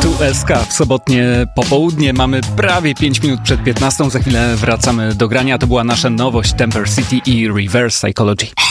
Tu SK w sobotnie popołudnie. Mamy prawie 5 minut przed 15. Za chwilę wracamy do grania. To była nasza nowość Temper City i Reverse Psychology.